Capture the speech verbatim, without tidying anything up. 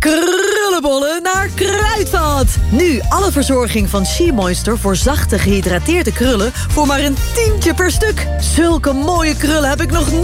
krullenbollen naar Kruidvat. Nu alle verzorging van She Moisture voor zachte gehydrateerde krullen voor maar een tientje per stuk. Zulke mooie krullen heb ik nog nooit